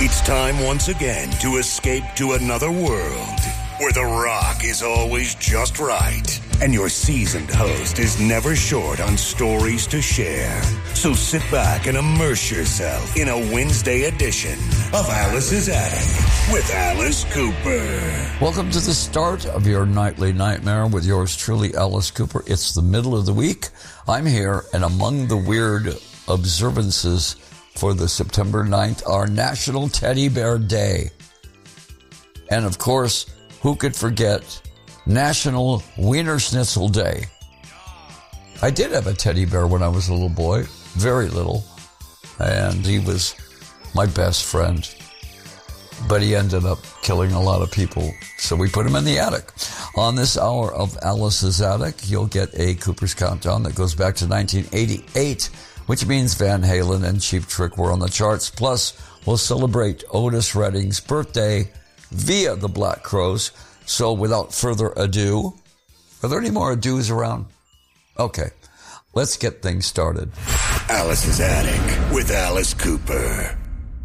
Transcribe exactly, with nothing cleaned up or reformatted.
It's time once again to escape to another world where The Rock is always just right and your seasoned host is never short on stories to share. So sit back and immerse yourself in a Wednesday edition of Alice's Attic with Alice Cooper. Welcome to the start of your nightly nightmare with yours truly, Alice Cooper. It's the middle of the week. I'm here, and among the weird observances for the September ninth are National Teddy Bear Day. And of course, who could forget National Wiener Schnitzel Day? I did have a teddy bear when I was a little boy, very little, and he was my best friend. But he ended up killing a lot of people, so we put him in the attic. On this hour of Alice's Attic, you'll get a Cooper's Countdown that goes back to nineteen eighty-eight, which means Van Halen and Cheap Trick were on the charts. Plus, we'll celebrate Otis Redding's birthday via the Black Crowes. So without further ado, are there any more ados around? Okay, let's get things started. Alice's Attic with Alice Cooper.